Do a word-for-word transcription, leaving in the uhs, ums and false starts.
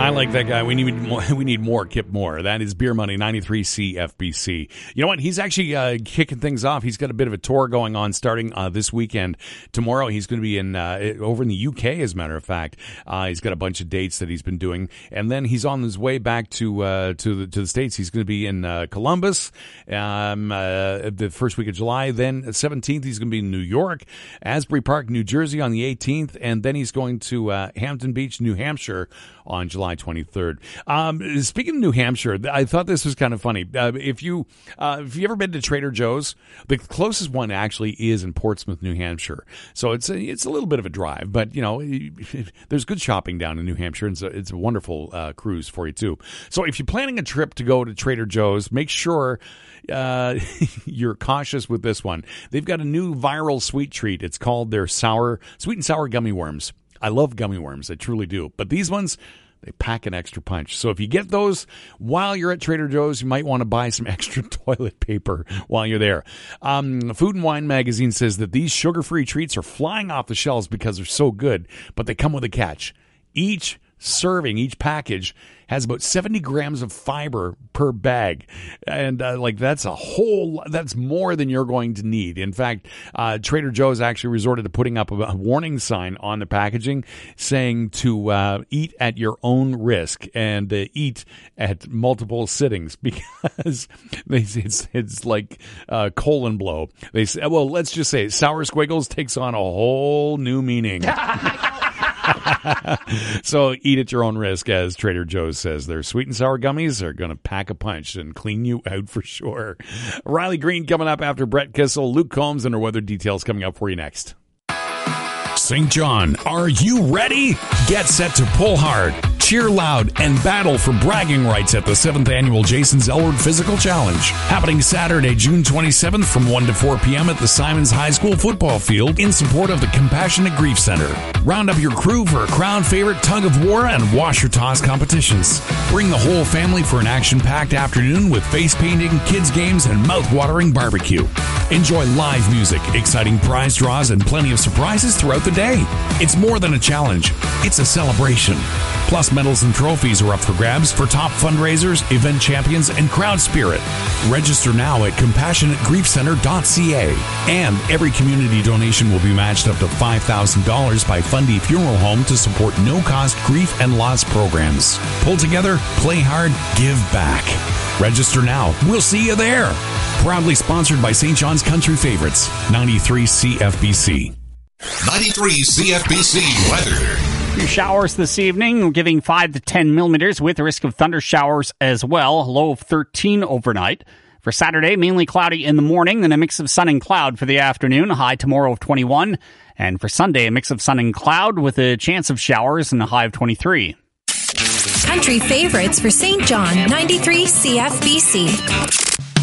I like that guy. We need more. We need more Kip Moore. That is Beer Money, ninety-three C F B C. You know what? He's actually uh, kicking things off. He's got a bit of a tour going on starting uh, this weekend. Tomorrow he's going to be in uh, over in the U K, as a matter of fact. Uh, he's got a bunch of dates that he's been doing, and then he's on his way back to uh, to the to the States. He's going to be in uh, Columbus um, uh, the first week of July. Then seventeenth he's going to be in New York, Asbury Park, New Jersey on the eighteenth, and then he's going to uh, Hampton Beach, New Hampshire on July twenty-third. Um, speaking of New Hampshire, I thought this was kind of funny. Uh, if you uh, if you ever been to Trader Joe's, the closest one actually is in Portsmouth, New Hampshire. So it's a, it's a little bit of a drive, but you know there's good shopping down in New Hampshire, and it's a, it's a wonderful uh, cruise for you too. So if you're planning a trip to go to Trader Joe's, make sure uh, you're cautious with this one. They've got a new viral sweet treat. It's called their sour sweet and sour gummy worms. I love gummy worms. I truly do. But these ones, they pack an extra punch. So if you get those while you're at Trader Joe's, you might want to buy some extra toilet paper while you're there. Um, Food and Wine magazine says that these sugar-free treats are flying off the shelves because they're so good, but they come with a catch. Each serving, each package has about seventy grams of fiber per bag. And uh, like that's a whole, that's more than you're going to need. In fact, uh, Trader Joe's actually resorted to putting up a, a warning sign on the packaging saying to uh, eat at your own risk and uh, eat at multiple sittings because they, it's, it's like uh, colon blow. They say, well, let's just say Sour Squiggles takes on a whole new meaning. So eat at your own risk, as Trader Joe's says. Their sweet and sour gummies are going to pack a punch and clean you out for sure. Riley Green coming up after Brett Kissel. Luke Combs and our weather details coming up for you next. Saint John, are you ready? Get set to pull hard, cheer loud, and battle for bragging rights at the seventh Annual Jason Zellward Physical Challenge. Happening Saturday, June twenty-seventh from one to four p.m. at the Simons High School football field in support of the Compassionate Grief Center. Round up your crew for a crowd favorite tug of war and wash your toss competitions. Bring the whole family for an action-packed afternoon with face painting, kids games, and mouth-watering barbecue. Enjoy live music, exciting prize draws, and plenty of surprises throughout the day. It's more than a challenge. It's a celebration. Plus, medals and trophies are up for grabs for top fundraisers, event champions, and crowd spirit. Register now at compassionate grief center dot c a. And every community donation will be matched up to five thousand dollars by Fundy Funeral Home to support no-cost grief and loss programs. Pull together, play hard, give back. Register now. We'll see you there. Proudly sponsored by Saint John's Country Favorites, ninety-three C F B C. ninety-three C F B C weather. Few showers this evening, giving five to ten millimeters with the risk of thunder showers as well. Low of thirteen overnight. For Saturday, mainly cloudy in the morning, then a mix of sun and cloud for the afternoon. A high tomorrow of twenty-one. And for Sunday, a mix of sun and cloud with a chance of showers and a high of twenty-three. Country favorites for Saint John, ninety-three C F B C.